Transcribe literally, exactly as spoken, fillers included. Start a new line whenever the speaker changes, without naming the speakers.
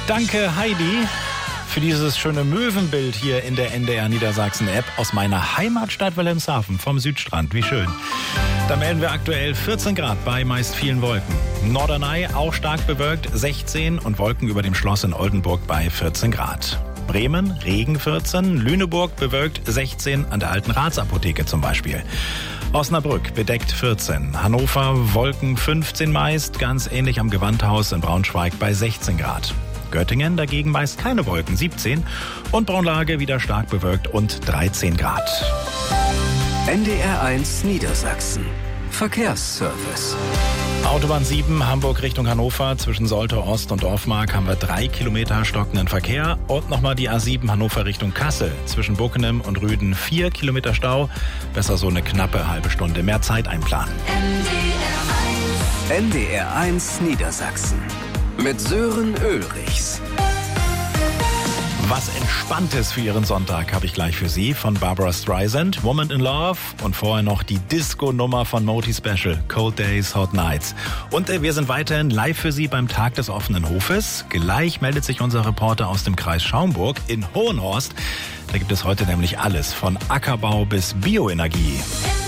Danke, Heidi, für dieses schöne Möwenbild hier in der N D R Niedersachsen-App aus meiner Heimatstadt Wilhelmshaven vom Südstrand. Wie schön. Da melden wir aktuell vierzehn Grad bei meist vielen Wolken. Norderney auch stark bewölkt, sechzehn und Wolken über dem Schloss in Oldenburg bei vierzehn Grad. Bremen, Regen vierzehn, Lüneburg bewölkt sechzehn, an der Alten Ratsapotheke zum Beispiel. Osnabrück bedeckt vierzehn, Hannover Wolken fünfzehn meist, ganz ähnlich am Gewandhaus in Braunschweig bei sechzehn Grad. Göttingen dagegen meist keine Wolken, siebzehn und Braunlage wieder stark bewölkt und dreizehn Grad.
N D R eins Niedersachsen. Verkehrsservice.
Autobahn sieben, Hamburg Richtung Hannover. Zwischen Soltau Ost und Dorfmark haben wir drei Kilometer stockenden Verkehr. Und nochmal die A sieben Hannover Richtung Kassel. Zwischen Bockenem und Rüden vier Kilometer Stau. Besser so eine knappe halbe Stunde mehr Zeit einplanen.
N D R eins Niedersachsen. Mit Sören Ulrichs.
Was Entspanntes für Ihren Sonntag habe ich gleich für Sie von Barbara Streisand, Woman in Love und vorher noch die Disco-Nummer von Moti Special, Cold Days, Hot Nights. Und äh, wir sind weiterhin live für Sie beim Tag des offenen Hofes. Gleich meldet sich unser Reporter aus dem Kreis Schaumburg in Hohenhorst. Da gibt es heute nämlich alles, von Ackerbau bis Bioenergie.